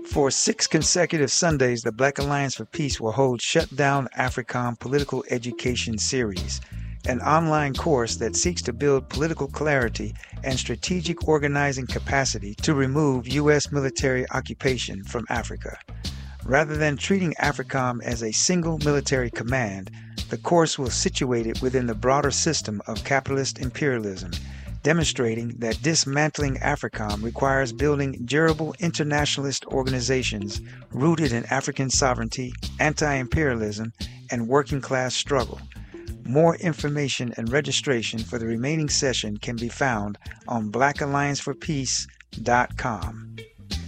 For 6 consecutive Sundays, the Black Alliance for Peace will hold Shut Down AFRICOM Political Education Series, an online course that seeks to build political clarity and strategic organizing capacity to remove U.S. military occupation from Africa. Rather than treating AFRICOM as a single military command, the course will situate it within the broader system of capitalist imperialism, demonstrating that dismantling AFRICOM requires building durable internationalist organizations rooted in African sovereignty, anti-imperialism, and working-class struggle. More information and registration for the remaining session can be found on blackallianceforpeace.com.